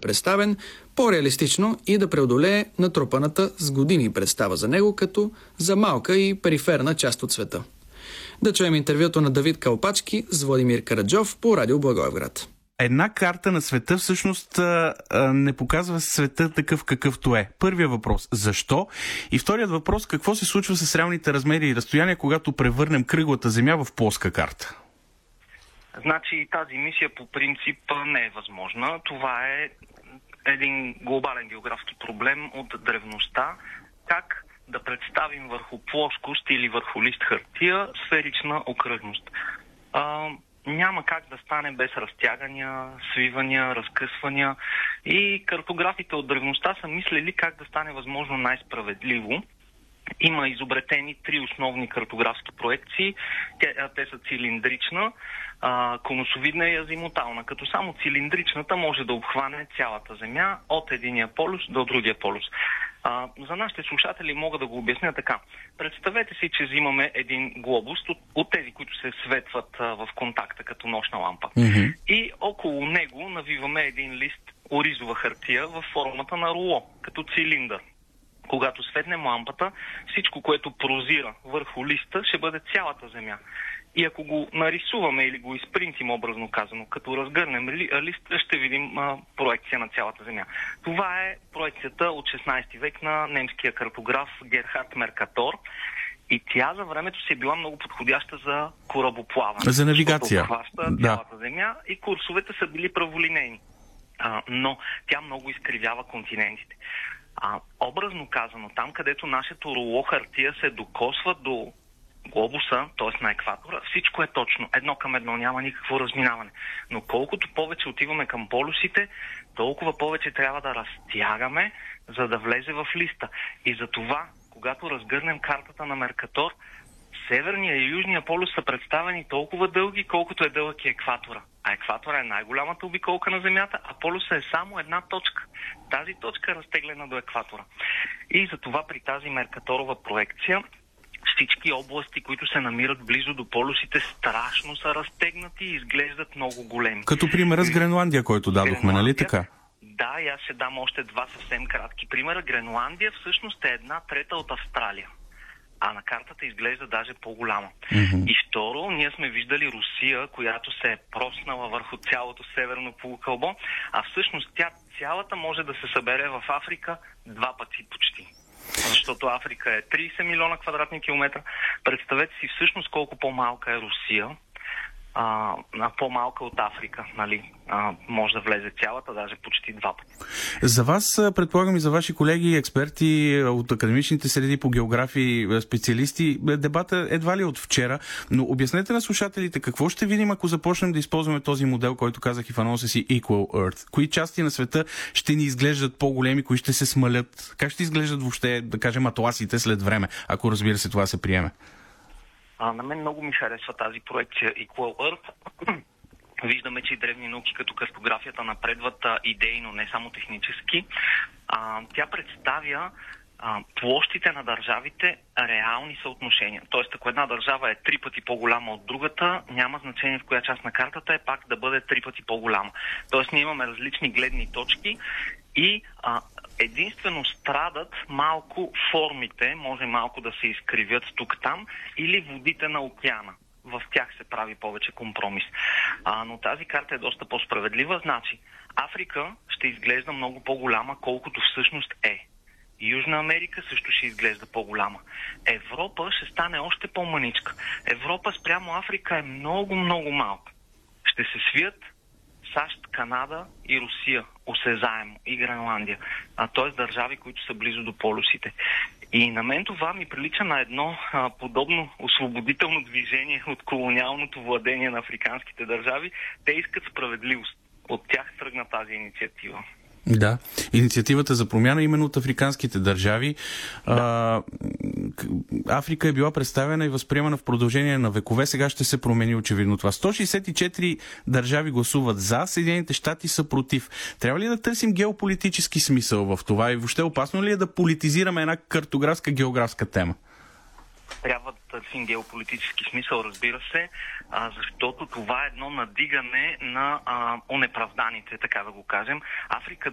представен по-реалистично и да преодолее натрупаната с години представа за него като за малка и периферна част от света. Да чуем интервюто на Давид Калпачки с Владимир Караджов по Радио Благоевград. Една карта на света всъщност не показва света такъв какъвто е. Първият въпрос – защо? И вторият въпрос – какво се случва с реалните размери и разстояния, когато превърнем кръглата земя в плоска карта? Значи тази мисия по принцип не е възможна. Това е един глобален географски проблем от древността. Как да представим върху плоскост или върху лист хартия сферична окръжност? Няма как да стане без разтягания, свивания, разкъсвания и картографите от древността са мислили как да стане възможно най-справедливо. Има изобретени 3 основни картографски проекции. Те са цилиндрична, конусовидна и азимутална, като само цилиндричната може да обхване цялата Земя от единия полюс до другия полюс. За нашите слушатели мога да го обясня така. Представете си, че взимаме един глобус от тези, които се светват в контакта като нощна лампа. Mm-hmm. И около него навиваме един лист оризова хартия в формата на руло, като цилиндър. Когато светнем лампата, всичко, което прозира върху листа, ще бъде цялата Земя. И ако го нарисуваме или го изпринтим, образно казано, като разгърнем листа, ще видим проекция на цялата Земя. Това е проекцията от 16 век на немския картограф Герхард Меркатор. И тя за времето си е била много подходяща за корабоплаване. За навигация. Хваща цялата Земя и курсовете са били праволинейни. Но тя много изкривява континентите. Образно казано, там където нашето руло хартия се докосва до глобуса, т.е. на екватора, всичко е точно. 1:1, няма никакво разминаване. Но колкото повече отиваме към полюсите, толкова повече трябва да разтягаме, за да влезе в листа. И за това, когато разгърнем картата на Меркатор, северния и южния полюс са представени толкова дълги, колкото е дълъг и екватора. А екватора е най-голямата обиколка на Земята, а полюса е само една точка. Тази точка е разтеглена до екватора. И затова при тази Меркаторова проекция всички области, които се намират близо до полюсите, страшно са разтегнати и изглеждат много големи. Като примера с Гренландия, който дадохме, нали така? Да, и аз ще дам още 2 съвсем кратки примера. Гренландия всъщност е 1/3 от Австралия. А на картата изглежда даже по-голяма. Mm-hmm. И второ, ние сме виждали Русия, която се е проснала върху цялото северно полукълбо, а всъщност тя цялата може да се събере в Африка 2 пъти почти. Защото Африка е 30 милиона квадратни километра. Представете си всъщност колко по-малка е Русия, по-малка от Африка, нали? Може да влезе цялата, даже почти 2 пъти. За вас, предполагам и за ваши колеги, експерти от академичните среди по географии, специалисти, дебата едва ли от вчера, но обяснете на слушателите какво ще видим, ако започнем да използваме този модел, който казах и в анонса си Equal Earth. Кои части на света ще ни изглеждат по-големи, кои ще се смалят? Как ще изглеждат въобще, да кажем, атласите след време, ако разбира се това се приеме? На мен много ми харесва тази проекция Equal Earth. Виждаме, че и древни науки като картографията напредват идейно, не само технически. Тя представя площите на държавите реални съотношения. Тоест, ако една държава е 3 пъти по-голяма от другата, няма значение в коя част на картата е, пак да бъде 3 пъти по-голяма. Тоест, ние имаме различни гледни точки и единствено страдат малко формите, може малко да се изкривят тук-там, или водите на океана. В тях се прави повече компромис. Но тази карта е доста по-справедлива. Значи, Африка ще изглежда много по-голяма, колкото всъщност е. Южна Америка също ще изглежда по-голяма. Европа ще стане още по-маничка. Европа спрямо Африка е много, много малка. Ще се свият САЩ, Канада и Русия осезаемо, и Гренландия. Т.е. държави, които са близо до полюсите. И на мен това ми прилича на едно подобно освободително движение от колониалното владение на африканските държави. Те искат справедливост. От тях тръгна тази инициатива. Да, инициативата за промяна именно от африканските държави. Да. Африка е била представена и възприемана в продължение на векове. Сега ще се промени очевидно това. 164 държави гласуват за, Съединените щати са против. Трябва ли да търсим геополитически смисъл в това и въобще опасно ли е да политизираме една картографска географска тема? Трябва да търсим геополитически смисъл, разбира се, защото това е едно надигане на онеправданите, така да го кажем. Африка